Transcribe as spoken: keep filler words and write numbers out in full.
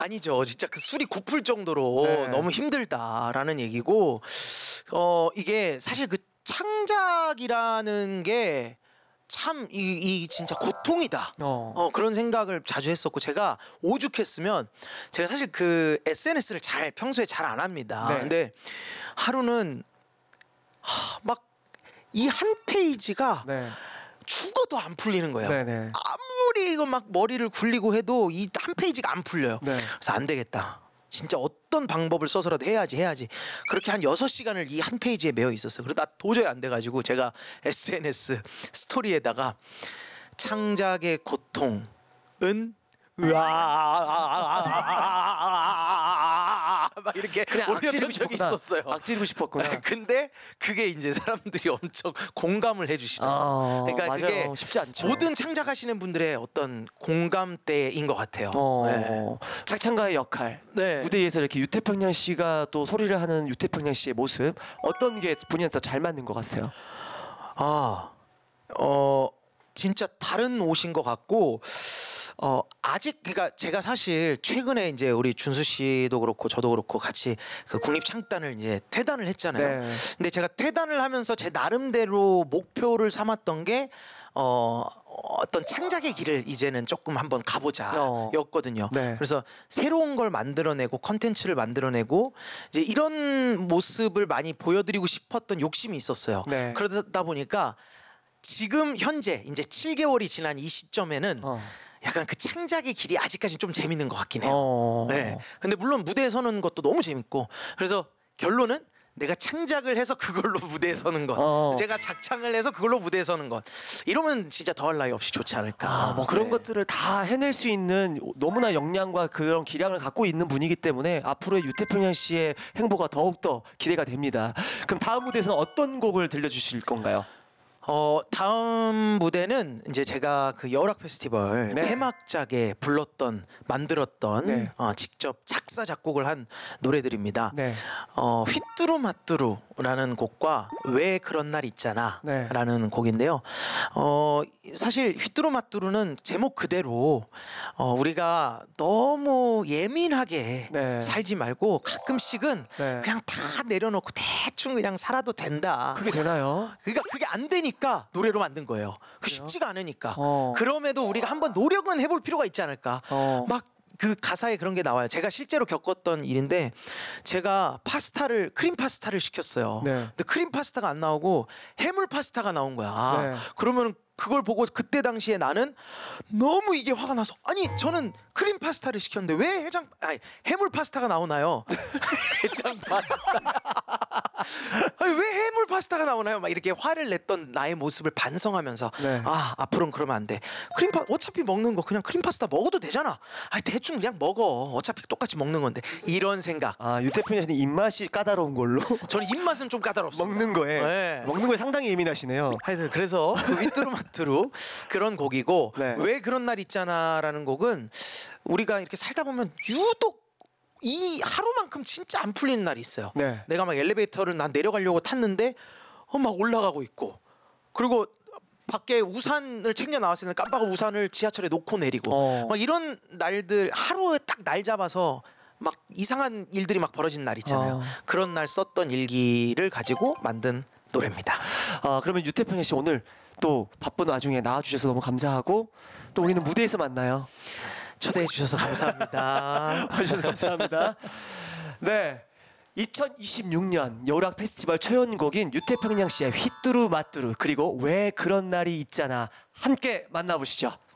아니죠. 진짜 그 술이 고플 정도로 네. 너무 힘들다라는 얘기고, 어 이게 사실 그 창작이라는 게 참 이 이 진짜 고통이다. 어. 어 그런 생각을 자주 했었고, 제가 오죽했으면, 제가 사실 그 에스엔에스를 잘 평소에 잘 안 합니다. 네. 근데 하루는 막 이 한 페이지가 네. 죽어도 안 풀리는 거예요. 네네. 아무리 이거 막 머리를 굴리고 해도 이 한 페이지가 안 풀려요. 네. 그래서 안 되겠다. 진짜 어떤 방법을 써서라도 해야지 해야지. 그렇게 한 여섯 시간을 이 한 페이지에 매여 있었어요. 그러다 도저히 안 돼가지고 제가 에스엔에스 스토리에다가 창작의 고통은 으아 막 이렇게 올려본 적이 있었어요. 악지르고 싶었구나. 네, 근데 그게 이제 사람들이 엄청 공감을 해주시더라고요. 아, 그러니까 맞아요. 그게 쉽지 않죠. 모든 창작하시는 분들의 어떤 공감대인 것 같아요. 어, 네. 창창가의 역할. 네. 무대에서 이렇게 유태평양 씨가 또 소리를 하는 유태평양 씨의 모습, 어떤 게 본인한테 더 잘 맞는 것 같아요? 아, 어 진짜 다른 옷인 것 같고, 어 아직 그러니까 제가 사실 최근에 이제 우리 준수 씨도 그렇고 저도 그렇고 같이 그 국립창단을 이제 퇴단을 했잖아요. 네. 근데 제가 퇴단을 하면서 제 나름대로 목표를 삼았던 게 어 어떤 창작의 길을 이제는 조금 한번 가보자였거든요. 어. 네. 그래서 새로운 걸 만들어내고 컨텐츠를 만들어내고 이제 이런 모습을 많이 보여드리고 싶었던 욕심이 있었어요. 네. 그러다 보니까 지금 현재 이제 칠 개월이 지난 이 시점에는 어. 약간 그 창작의 길이 아직까지 좀 재밌는 것 같긴 해요. 어. 네. 근데 물론 무대에 서는 것도 너무 재밌고, 그래서 결론은 내가 창작을 해서 그걸로 무대에 서는 것, 어. 제가 작창을 해서 그걸로 무대에 서는 것, 이러면 진짜 더할 나위 없이 좋지 않을까. 아, 뭐 그런 네. 것들을 다 해낼 수 있는 너무나 역량과 그런 기량을 갖고 있는 분이기 때문에 앞으로의 유태평양 씨의 행보가 더욱더 기대가 됩니다. 그럼 다음 무대에서는 어떤 곡을 들려주실 건가요? 어 다음 무대는 이제 제가 그 여우락 페스티벌 네. 폐막작에 불렀던 만들었던 네. 어, 직접 작사 작곡을 한 노래들입니다. 네. 어 휘뚜루마뚜루라는 곡과 왜 그런 날 있잖아라는 네. 곡인데요. 어 사실 휘뚜루마뚜루는 제목 그대로 어 우리가 너무 예민하게 네. 살지 말고 가끔씩은 네. 그냥 다 내려놓고 대충 그냥 살아도 된다. 그게 되나요? 그러니까 그게 안 되니까 노래로 만든 거예요. 그 쉽지가 않으니까. 어. 그럼에도 우리가 한번 노력은 해볼 필요가 있지 않을까. 어. 막 그 가사에 그런 게 나와요. 제가 실제로 겪었던 일인데, 제가 파스타를 크림 파스타를 시켰어요. 네. 근데 크림 파스타가 안 나오고 해물 파스타가 나온 거야. 네. 그러면 그걸 보고 그때 당시에 나는 너무 이게 화가 나서, 아니 저는 크림 파스타를 시켰는데 왜 해장 아니 해물 파스타가 나오나요? 해장 파스타. 아니 왜 해물 파스타가 나오나요? 막 이렇게 화를 냈던 나의 모습을 반성하면서 네. 아 앞으로는 그러면 안 돼. 크림 파 어차피 먹는 거 그냥 크림 파스타 먹어도 되잖아. 아 대충 그냥 먹어. 어차피 똑같이 먹는 건데, 이런 생각. 아, 유태평양 씨는 입맛이 까다로운 걸로 저는 입맛은 좀 까다롭습니다. 먹는 거에 네. 먹는 거에 상당히 예민하시네요. 하여튼 그래서 그 휘뚜루마뚜루 그런 곡이고, 네. 왜 그런 날 있잖아라는 곡은 우리가 이렇게 살다 보면 유독 이 하루만큼 진짜 안 풀리는 날이 있어요. 네. 내가 막 엘리베이터를 난 내려가려고 탔는데 어, 막 올라가고 있고, 그리고 밖에 우산을 챙겨 나왔을 때 깜빡 우산을 지하철에 놓고 내리고, 어. 막 이런 날들, 하루에 딱 날 잡아서 막 이상한 일들이 막 벌어진 날 있잖아요. 어. 그런 날 썼던 일기를 가지고 만든 노래입니다. 아, 그러면 유태평양 씨 오늘 또 바쁜 와중에 나와주셔서 너무 감사하고, 또 우리는 무대에서 만나요. 초대해 주셔서 감사합니다. 와주셔서 감사합니다. 네, 이천이십육 년 여우락 페스티벌 초연곡인 유태평양 씨의 휘뚜루마뚜루, 그리고 왜 그런 날이 있잖아 함께 만나보시죠.